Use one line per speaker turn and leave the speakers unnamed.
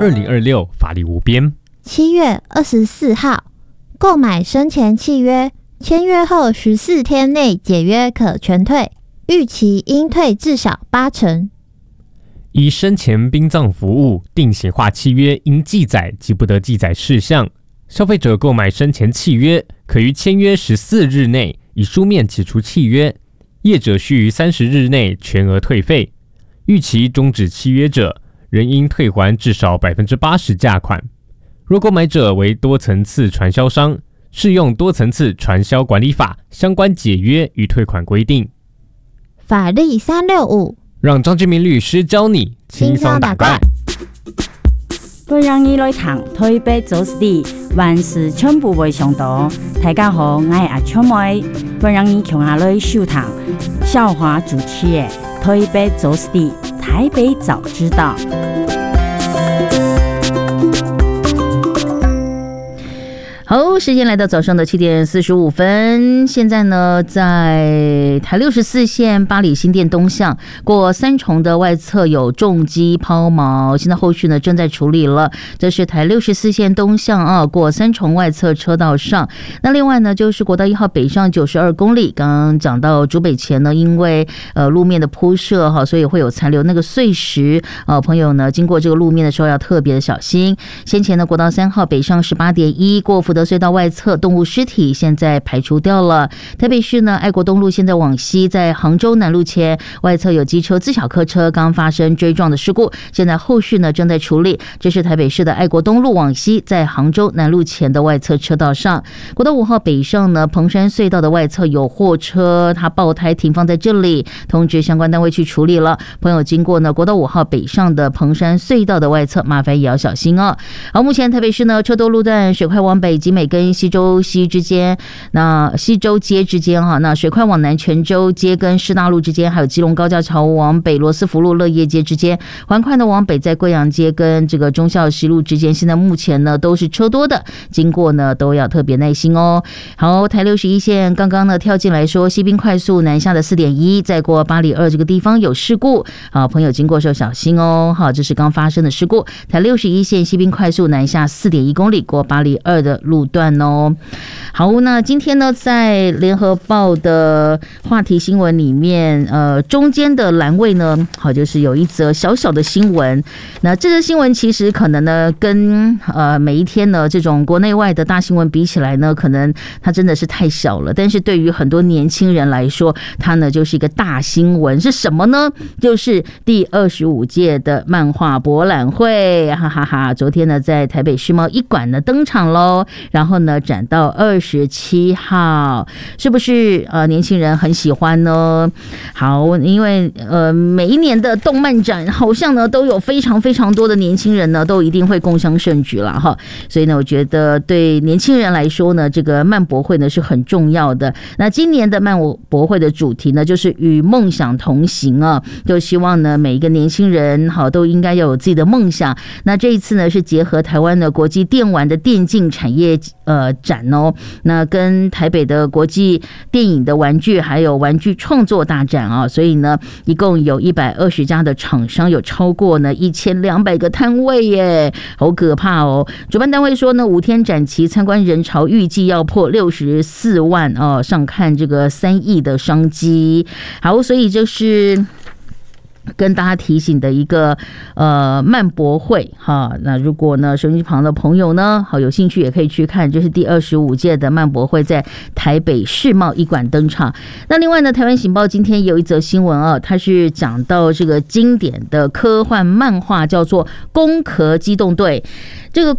2026法律无边。
7月24号，购买生前契约，签约后14天内解约可全退，逾期应退至少80%。
依生前殡葬服务定型化契约应记载及不得记载事项，消费者购买生前契约，可于签约14日内以书面解除契约，业者须于30日内全额退费。逾期终止契约者，仍应退还至少80%价款。若购买者为多层次传销商，适用多层次传销管理法相关解约与退款规定。
法律365，
让张志明律师教你轻松打怪。
本人已来谈台北做事的万事全部未上道。大家好，我是阿秋妹。本人已从下来收谈笑话主持的台北做事的台北早知道。好，时间来到早上的7点45分。现在呢，在台64线八里新店东向过三重的外侧有重机抛锚，现在后续呢正在处理了。这是台64线东向过三重外侧车道上。那另外呢，就是国道1号北上92公里，刚刚讲到竹北前呢，因为路面的铺设所以会有残留那个碎石朋友呢经过这个路面的时候要特别的小心。先前呢，国道3号北上18.1过福德隧道外侧动物尸体现在排除掉了。台北市呢，爱国东路现在往西，在杭州南路前外侧有机车自小客车刚发生追撞的事故，现在后续呢正在处理。这是台北市的爱国东路往西，在杭州南路前的外侧车道上。国道5号北上呢，彭山隧道的外侧有货车，它爆胎停放在这里，通知相关单位去处理了。朋友经过呢国道5号北上的彭山隧道的外侧，麻烦也要小心哦。好，目前台北市呢车多路段水快往北集美跟西周西之间，那西周街之间那水快往南泉州街跟师大路之间，还有基隆高架桥往北罗斯福路乐业街之间，环快的往北在贵阳街跟这个忠孝西路之间，现在目前呢都是车多的，经过呢都要特别耐心哦。好，台61线刚刚呢跳进来说西滨快速南下的4.1，在过八里2这个地方有事故，好，朋友经过时候小心哦。好，这是刚发生的事故，台61线西滨快速南下4.1公里过八里2的路段哦。好，那今天呢，在联合报的话题新闻里面，中间的栏位呢，好，就是有一则小小的新闻。那这个新闻其实可能呢，跟每一天呢这种国内外的大新闻比起来呢，可能它真的是太小了。但是对于很多年轻人来说，它呢就是一个大新闻。是什么呢？就是第25届的漫画博览会，哈哈哈！昨天呢，在台北世贸1馆呢登场喽。然后呢，展到27号，是不是年轻人很喜欢呢？好，因为每一年的动漫展好像呢都有非常非常多的年轻人呢都一定会共襄盛举了哈，所以呢，我觉得对年轻人来说呢，这个漫博会呢是很重要的。那今年的漫博会的主题呢，就是与梦想同行啊，就希望呢每一个年轻人好都应该要有自己的梦想。那这一次呢是结合台湾的国际电玩的电竞产业展哦，那跟台北的国际电影的玩具还有玩具创作大展啊，所以呢一共有120家的厂商，有超过呢1200个摊位耶，好可怕哦。主办单位说呢，5天展期参观人潮预计要破64万哦，上看这个3亿的商机。好，所以就是跟大家提醒的一个漫博会哈，那如果呢手机旁的朋友呢好有兴趣也可以去看，这是第25届的漫博会在台北世贸1馆登场。那另外呢，台湾醒报今天有一则新闻啊，它是讲到这个经典的科幻漫画叫做《攻壳机动队》。这个